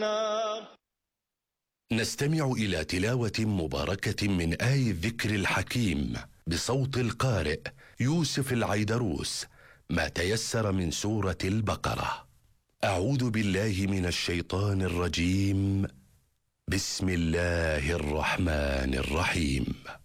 نستمع إلى تلاوة مباركة من آي الذكر الحكيم بصوت القارئ يوسف العيدروس، ما تيسر من سورة البقرة. أعوذ بالله من الشيطان الرجيم. بسم الله الرحمن الرحيم.